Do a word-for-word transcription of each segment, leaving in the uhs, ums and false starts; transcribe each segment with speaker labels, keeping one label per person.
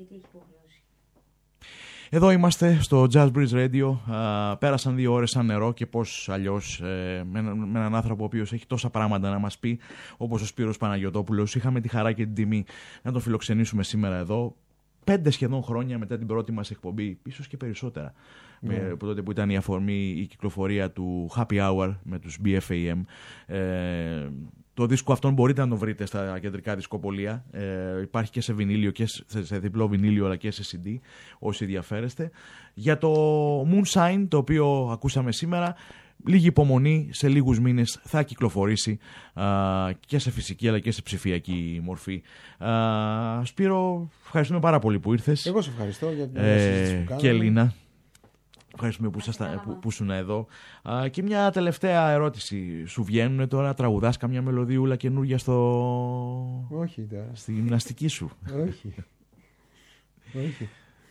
Speaker 1: Γιατί έχει υποχρεώσει.
Speaker 2: Εδώ είμαστε στο Jazz Bridge Radio. Α, πέρασαν δύο ώρες σαν νερό και πώς αλλιώς ε, με, με έναν άνθρωπο ο οποίος έχει τόσα πράγματα να μας πει, όπως ο Σπύρος Παναγιωτόπουλος. Είχαμε τη χαρά και την τιμή να τον φιλοξενήσουμε σήμερα εδώ. Πέντε σχεδόν χρόνια μετά την πρώτη μας εκπομπή, ίσως και περισσότερα. Mm. Με, από τότε που ήταν η αφορμή η κυκλοφορία του Happy Hour με τους μπι εφ έι εμ. Ε, το δίσκο αυτόν μπορείτε να το βρείτε στα κεντρικά δισκοπολία. Ε, υπάρχει και σε βινίλιο και σε, σε διπλό βινίλιο αλλά και σε σι ντι, όσοι ενδιαφέρεστε. Για το Moonshine, το οποίο ακούσαμε σήμερα, λίγη υπομονή, σε λίγους μήνες θα κυκλοφορήσει α, και σε φυσική αλλά και σε ψηφιακή μορφή. Α, Σπύρο, ευχαριστούμε πάρα πολύ που ήρθες.
Speaker 3: Εγώ σε ευχαριστώ για την
Speaker 2: ε,
Speaker 3: συζήτηση που κάναμε.
Speaker 2: Και Ελίνα, ευχαριστούμε που, ήσασταν, που, που ήσουν εδώ. Α, και μια τελευταία ερώτηση. Σου βγαίνουν τώρα, τραγουδάς καμιά μελωδιούλα καινούργια στο...
Speaker 3: Όχι τώρα.
Speaker 2: στη γυμναστική σου?
Speaker 3: Όχι. Όχι.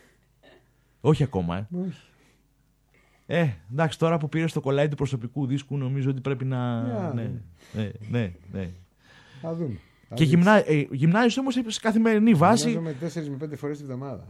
Speaker 2: Όχι ακόμα, ε.
Speaker 3: Όχι.
Speaker 2: Ε, εντάξει, τώρα που πήρες το κολλάι του προσωπικού δίσκου, νομίζω ότι πρέπει να...
Speaker 3: Yeah.
Speaker 2: Ναι, ναι, ναι, ναι.
Speaker 3: Θα δούμε.
Speaker 2: Και γυμνά... ε, γυμνάζεις όμως σε καθημερινή βάση.
Speaker 3: Γυμνάζομαι τέσσερις με πέντε φορές τη βδομάδα.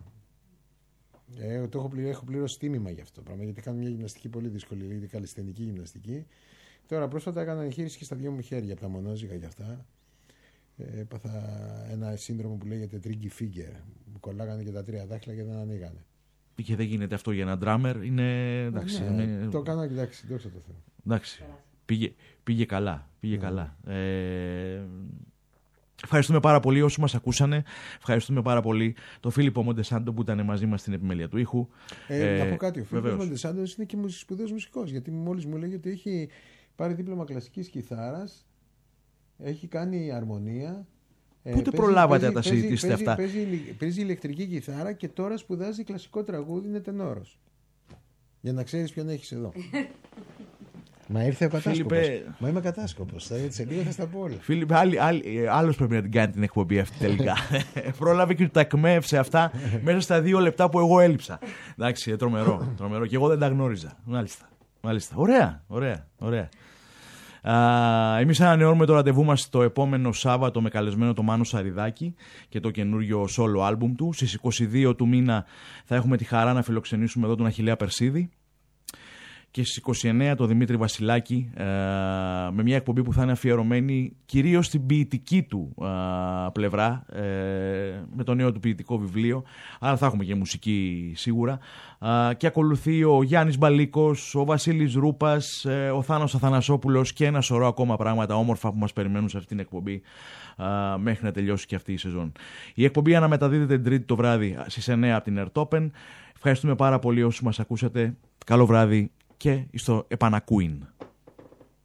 Speaker 3: Ε, το έχω, πληρω... έχω πληρώσει τίμημα γι' αυτό το πράγμα, γιατί κάνω μια γυμναστική πολύ δύσκολη, λέγεται καλλισθενική γυμναστική. Τώρα πρόσφατα έκανα εγχείρηση και στα δυο μου χέρια από τα μονόζυγα γι' αυτά. Ε, έπαθα ένα σύνδρομο που λέγεται tricky finger. Μου κολλάγανε και τα τρία δάχτυλα και δεν ανοίγανε.
Speaker 2: Και δεν γίνεται αυτό για έναν ντράμερ. Είναι. Εντάξει,
Speaker 3: ναι,
Speaker 2: είναι...
Speaker 3: Το έκανα, εντάξει, δόξα τω Θεώ.
Speaker 2: Εντάξει. Πήγε, πήγε καλά. Πήγε ναι. καλά. Ε... Ευχαριστούμε πάρα πολύ όσους μας ακούσανε. Ευχαριστούμε πάρα πολύ τον Φίλιππο Μοντεσάντο που ήταν μαζί μας στην επιμέλεια του ήχου.
Speaker 3: Ε, ε, να πω κάτι. Ο Φίλιππος Μοντεσάντο είναι και σπουδαίος μουσικός. Γιατί μόλις μου λέγει ότι έχει πάρει δίπλωμα κλασικής κιθάρας, έχει κάνει αρμονία.
Speaker 2: Πού το προλάβατε να τα συζητήσετε αυτά?
Speaker 3: Παίζει, παίζει, παίζει ηλεκτρική κιθάρα και τώρα σπουδάζει κλασικό τραγούδι, είναι τενόρος. Για να ξέρεις ποιον έχεις εδώ. Μα ήρθε ο κατάσκοπος. Φίλιππε... Μα είμαι κατάσκοπος. Σε λίγο θα στα πω όλα.
Speaker 2: Φίλιππε, άλλος πρέπει να την κάνει την εκπομπή αυτή τελικά. Πρόλαβε και τα εκμεύσε αυτά μέσα στα δύο λεπτά που εγώ έλειψα. Εντάξει, τρομερό, τρομερό. Και εγώ δεν τα γνώριζα. Μάλιστα. Μάλιστα. Ωραία, ωραία, ωραία. Uh, εμείς ανανεώνουμε το ραντεβού μας το επόμενο Σάββατο με καλεσμένο το Μάνο Σαριδάκη και το καινούριο solo άλμπουμ του. Στις είκοσι δύο του μήνα θα έχουμε τη χαρά να φιλοξενήσουμε εδώ τον Αχιλλέα Περσίδη. Και στις είκοσι εννέα το Δημήτρη Βασιλάκη, ε, με μια εκπομπή που θα είναι αφιερωμένη κυρίως στην ποιητική του ε, πλευρά, ε, με το νέο του ποιητικό βιβλίο, αλλά θα έχουμε και μουσική σίγουρα. Ε, και ακολουθεί ο Γιάννης Μπαλίκος, ο Βασίλης Ρούπας, ε, ο Θάνος Αθανασόπουλος και ένα σωρό ακόμα πράγματα όμορφα που μας περιμένουν σε αυτήν την εκπομπή ε, μέχρι να τελειώσει και αυτή η σεζόν. Η εκπομπή αναμεταδίδεται την Τρίτη το βράδυ στις εννέα από την Ερτόπεν. Ευχαριστούμε πάρα πολύ όσους μας ακούσατε. Καλό βράδυ και στο επανακούειν.